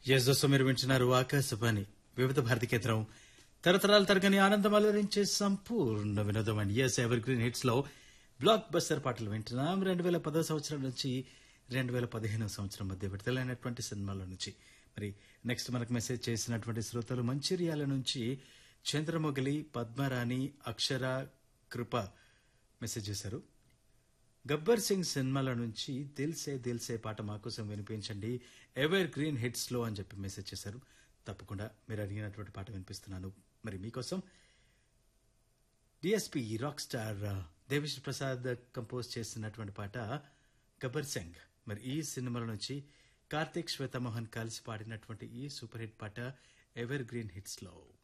Yes దోస్తు మీరు వింటున్నారు ఆకాశవాణి వివిధ భారతి కేంద్రం తరతరాలు తరగని ఆనందం అలరించే సంపూర్ణ వినోదం and yes ever green hits లో బ్లాక్ బస్టర్ పాటలు వింటున్నాం 2010 సంవత్సరం నుంచి 2015 సంవత్సరం మధ్య విడుదలైనటువంటి సినిమాల నుంచి. మరి నెక్స్ట్ మనకు మెసేజ్ చేసినటువంటి శ్రోతలు మంచిర్యాల నుంచి చంద్రమొగలి, పద్మరాణి, అక్షర, కృప మెసేజ్ చేశారు. గబ్బర్ సింగ్ సినిమాల నుంచి దిల్సే దిల్సే పాట మాకోసం వినిపించండి ఎవర్ గ్రీన్ హిట్స్ లో అని చెప్పి మెసేజ్ చేశారు. తప్పకుండా మీరు అడిగినటువంటి పాట వినిపిస్తున్నాను. మరి మీకోసం DSP rock star Devi Sri Prasad compose చేసినటువంటి పాట గబ్బర్ సింగ్. మరి ఈ సినిమాల నుంచి కార్తీక్, శ్వేతమోహన్ కలిసి పాడినటువంటి ఈ సూపర్ హిట్ పాట ఎవర్ గ్రీన్ హిట్స్ లో.